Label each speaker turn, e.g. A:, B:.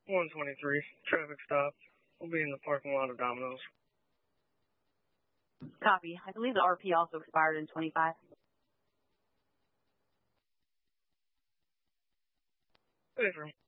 A: 123, traffic stop. We'll be in the parking lot of Domino's.
B: Copy. I believe the RP also expired in 25.
A: Affirm.